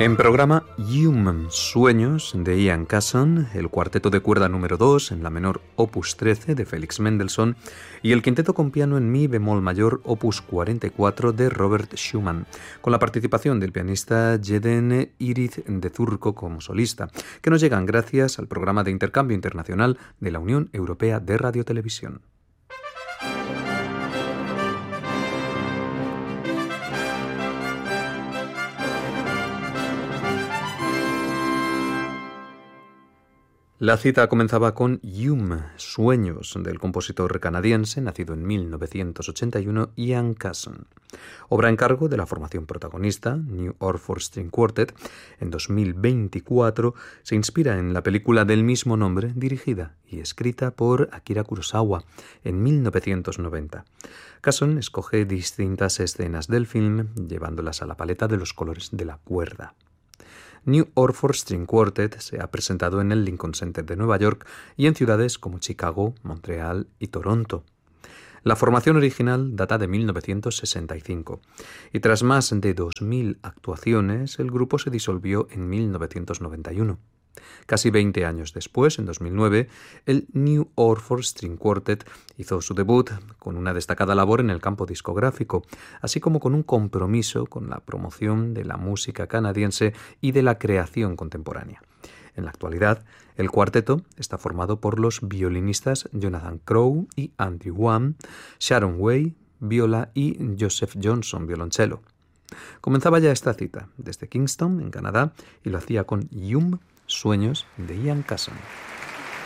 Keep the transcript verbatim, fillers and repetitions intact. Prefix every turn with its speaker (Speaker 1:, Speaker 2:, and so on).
Speaker 1: En programa Human Sueños de Ian Casson, el cuarteto de cuerda número dos en la menor opus trece de Félix Mendelssohn y el quinteto con piano en mi bemol mayor opus cuarenta y cuatro de Robert Schumann, con la participación del pianista Jeden Iriz de Zurko como solista, que nos llegan gracias al programa de intercambio internacional de la Unión Europea de Radiotelevisión. La cita comenzaba con Hume, Sueños, del compositor canadiense, nacido en mil novecientos ochenta y uno, Ian Casson. Obra en cargo de la formación protagonista, New Orford String Quartet. En dos mil veinticuatro se inspira en la película del mismo nombre, dirigida y escrita por Akira Kurosawa en mil novecientos noventa. Casson escoge distintas escenas del film, llevándolas a la paleta de los colores de la cuerda. New Orford String Quartet se ha presentado en el Lincoln Center de Nueva York y en ciudades como Chicago, Montreal y Toronto. La formación original data de mil novecientos sesenta y cinco y tras más de dos mil actuaciones el grupo se disolvió en mil novecientos noventa y uno. Casi veinte años después, en dos mil nueve, el New Orford String Quartet hizo su debut con una destacada labor en el campo discográfico, así como con un compromiso con la promoción de la música canadiense y de la creación contemporánea. En la actualidad, el cuarteto está formado por los violinistas Jonathan Crowe y Andrew Wan, Sharon Way, viola y Joseph Johnson, violonchelo. Comenzaba ya esta cita desde Kingston, en Canadá, y lo hacía con Hume, Sueños de Ian Casson.